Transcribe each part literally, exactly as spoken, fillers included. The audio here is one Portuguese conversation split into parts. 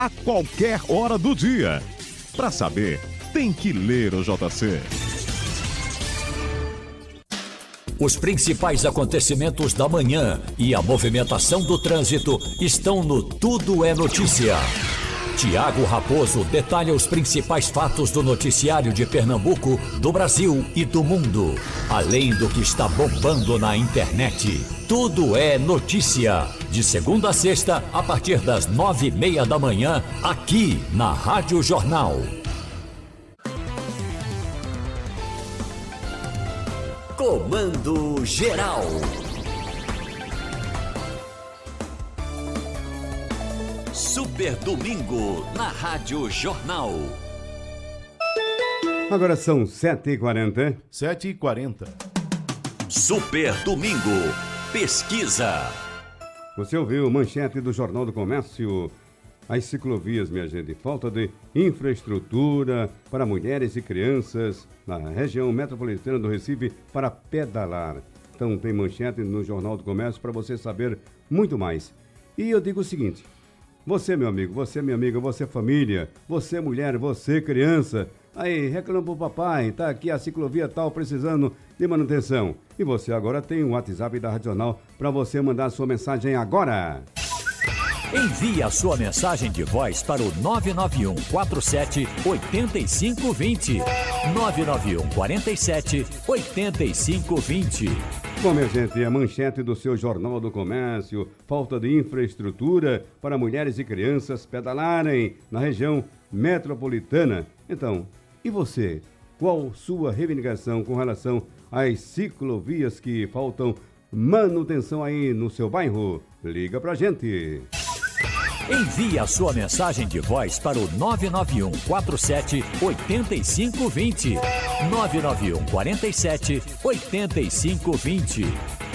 a qualquer hora do dia. Para saber, tem que ler o J C. Os principais acontecimentos da manhã e a movimentação do trânsito estão no Tudo é Notícia. Tiago Raposo detalha os principais fatos do noticiário de Pernambuco, do Brasil e do mundo, além do que está bombando na internet. Tudo é Notícia, de segunda a sexta, a partir das nove e meia da manhã, aqui na Rádio Jornal. Comando Geral. Super Domingo na Rádio Jornal. Agora são sete e quarenta. sete e quarenta. Super Domingo. Pesquisa. Você ouviu manchete do Jornal do Comércio? As ciclovias, minha gente, falta de infraestrutura para mulheres e crianças na região metropolitana do Recife para pedalar. Então tem manchete no Jornal do Comércio para você saber muito mais. E eu digo o seguinte: você, meu amigo, você, minha amiga, você, família, você, mulher, você, criança, aí reclama pro papai, tá aqui a ciclovia tal precisando de manutenção. E você agora tem o WhatsApp da Regional para você mandar sua mensagem agora. Envie a sua mensagem de voz para o nove nove um quatro sete oito cinco dois zero. nove nove um quatro sete oito cinco dois zero. Bom, minha gente, a manchete do seu Jornal do Comércio: falta de infraestrutura para mulheres e crianças pedalarem na região metropolitana. Então, e você? Qual sua reivindicação com relação às ciclovias que faltam manutenção aí no seu bairro? Liga pra gente. Envie a sua mensagem de voz para o nove nove um quatro sete oito cinco dois zero. nove nove um quatro sete oito cinco dois zero.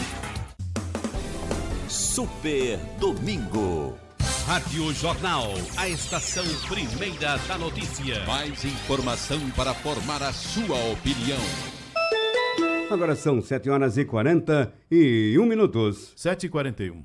Super Domingo. Rádio Jornal, a estação primeira da notícia. Mais informação para formar a sua opinião. Agora são sete horas e quarenta e um minutos. sete e quarenta e um.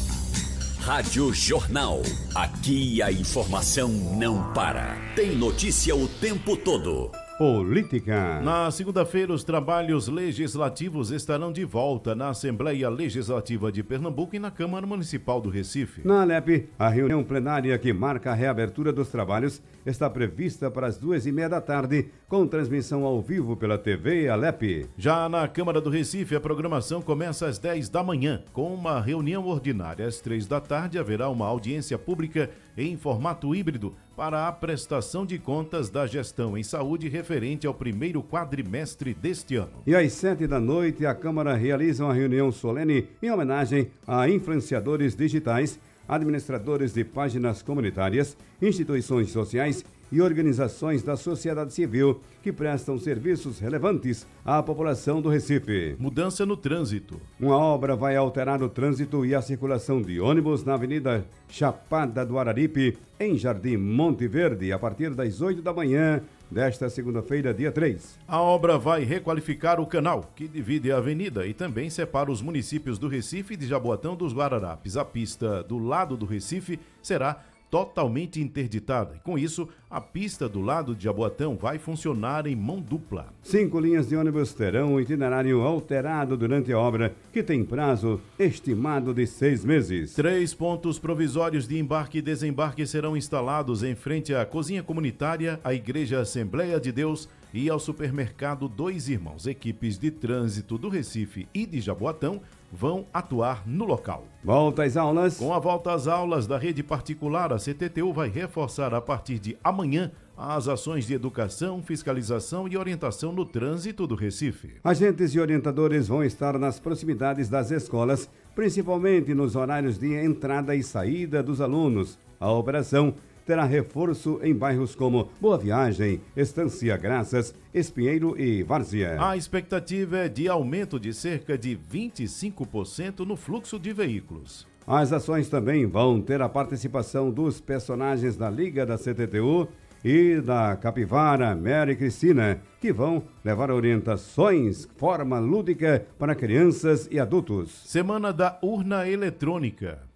Rádio Jornal. Aqui a informação não para. Tem notícia o tempo todo. Política. Na segunda-feira, os trabalhos legislativos estarão de volta na Assembleia Legislativa de Pernambuco e na Câmara Municipal do Recife. Na Alep, a reunião plenária que marca a reabertura dos trabalhos está prevista para as duas e meia da tarde, com transmissão ao vivo pela T V Alep. Já na Câmara do Recife, a programação começa às dez da manhã, com uma reunião ordinária. Às três da tarde, haverá uma audiência pública em formato híbrido para a prestação de contas da gestão em saúde referente ao primeiro quadrimestre deste ano. E às sete da noite, a Câmara realiza uma reunião solene em homenagem a influenciadores digitais, administradores de páginas comunitárias, instituições sociais e organizações da sociedade civil que prestam serviços relevantes à população do Recife. Mudança no trânsito. Uma obra vai alterar o trânsito e a circulação de ônibus na Avenida Chapada do Araripe, em Jardim Monte Verde, a partir das oito da manhã desta segunda-feira, dia três. A obra vai requalificar o canal, que divide a avenida e também separa os municípios do Recife e de Jaboatão dos Guararapes. A pista do lado do Recife será totalmente interditada. E com isso, a pista do lado de Jaboatão vai funcionar em mão dupla. Cinco linhas de ônibus terão um itinerário alterado durante a obra, que tem prazo estimado de seis meses. Três pontos provisórios de embarque e desembarque serão instalados em frente à cozinha comunitária, à Igreja Assembleia de Deus e ao supermercado Dois Irmãos. Equipes de trânsito do Recife e de Jaboatão vão atuar no local. Volta às aulas. Com a volta às aulas da rede particular, a C T T U vai reforçar a partir de amanhã as ações de educação, fiscalização e orientação no trânsito do Recife. Agentes e orientadores vão estar nas proximidades das escolas, principalmente nos horários de entrada e saída dos alunos. A operação terá reforço em bairros como Boa Viagem, Estância Graças, Espinheiro e Várzea. A expectativa é de aumento de cerca de vinte e cinco por cento no fluxo de veículos. As ações também vão ter a participação dos personagens da Liga da C T T U e da Capivara Mary Cristina, que vão levar orientações, forma lúdica para crianças e adultos. Semana da Urna Eletrônica.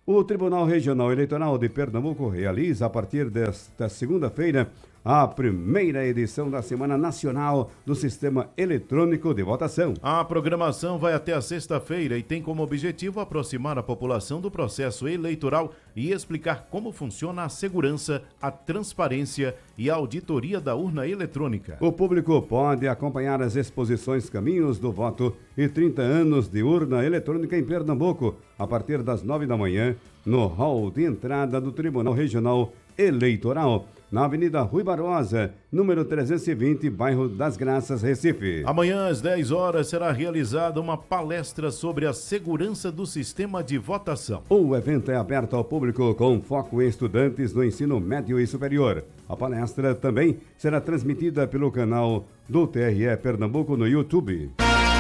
O Tribunal Regional Eleitoral de Pernambuco realiza a partir desta segunda-feira a primeira edição da Semana Nacional do Sistema Eletrônico de Votação. A programação vai até a sexta-feira e tem como objetivo aproximar a população do processo eleitoral e explicar como funciona a segurança, a transparência e a auditoria da urna eletrônica. O público pode acompanhar as exposições Caminhos do Voto e trinta anos de urna eletrônica em Pernambuco, a partir das nove da manhã, no hall de entrada do Tribunal Regional Eleitoral, na Avenida Rui Barbosa, número trezentos e vinte, bairro das Graças, Recife. Amanhã, às dez horas, será realizada uma palestra sobre a segurança do sistema de votação. O evento é aberto ao público com foco em estudantes do ensino médio e superior. A palestra também será transmitida pelo canal do T R E Pernambuco no YouTube.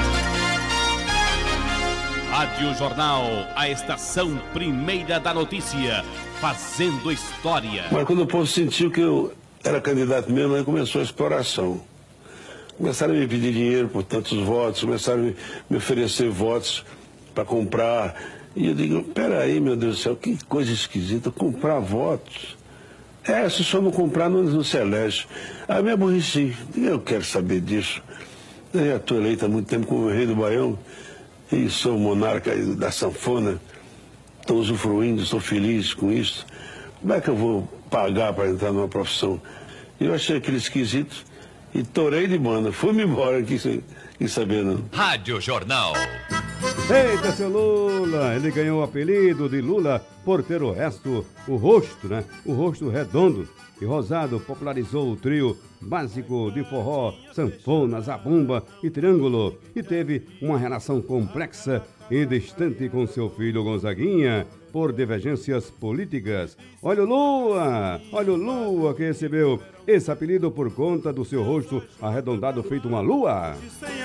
Rádio Jornal, a estação primeira da notícia, fazendo história. Mas quando o povo sentiu que eu era candidato mesmo, aí começou a exploração. Começaram a me pedir dinheiro por tantos votos, começaram a me, me oferecer votos para comprar. E eu digo, peraí, meu Deus do céu, que coisa esquisita, comprar votos. É, se só não comprar, não, não se elege. Aí me aborreci, eu quero saber disso. Eu já estou eleito há muito tempo como rei do Baião. E sou monarca da sanfona, estou usufruindo, estou feliz com isso. Como é que eu vou pagar para entrar numa profissão? Eu achei aquele esquisito e torei de banda. Fui-me embora, quis, quis saber não. Rádio Jornal. Eita, seu Lula! Ele ganhou o apelido de Lula por ter o resto, o rosto, né? O rosto redondo e rosado. Popularizou o trio básico de forró, sanfona, zabumba e triângulo e teve uma relação complexa e distante com seu filho Gonzaguinha por divergências políticas. Olha o Lua! Olha o Lua que recebeu esse apelido por conta do seu rosto arredondado feito uma lua.